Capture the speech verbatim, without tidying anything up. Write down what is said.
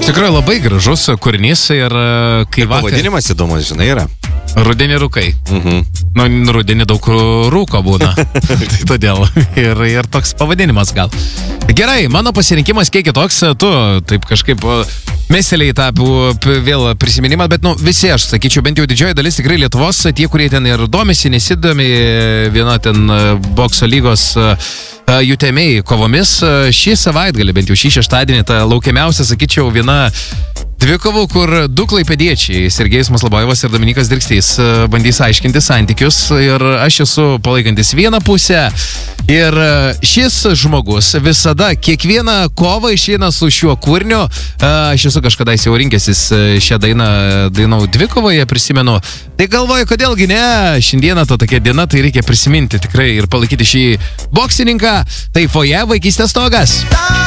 Tikrai labai gražus kūrinys ir kai vakar... Pavadinimas įdomus, žinai, yra. Rudenį rūkai. Mhm. Nu, rudenį daug rūko būna. Tai todėl. Ir, ir toks pavadinimas gal. Gerai, mano pasirinkimas kiek kitoks. Tu taip kažkaip meseliai tą vėl prisiminimą, bet nu visi, aš sakyčiau, bent jau didžioji dalis tikrai Lietuvos, tie, kurie ten ir domisi, nesidomi viena ten bokso lygos jų tėmėjai kovomis, šį savaitgalį, bent jau šį šeštadienį, ta laukiamiausia, sakyčiau, viena dvikovų, kur du klaipėdiečiai, Sergejus Maslobojevas ir Dominikas Dirkstys, bandys aiškinti santykius ir aš esu palaikantis vieną pusę ir šis žmogus visada kiekvieną kovą išeina su šiuo kūriniu. Aš esu kažkada jau rinkęsis šią dainą, dainau dvikovoje, prisimenu. Tai galvoju, kodėlgi ne, šiandieną to tokia diena, tai reikia prisiminti tikrai ir palaikyti šį boksininką. Tai Foje vaikystės stogas.